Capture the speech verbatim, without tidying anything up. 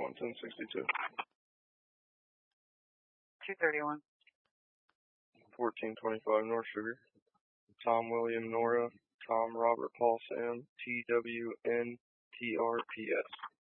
thirty-one, ten sixty-two. two thirty-one. fourteen twenty-five North Sugar. Tom William Nora. Tom Robert Paul Sam. T W N T R P S.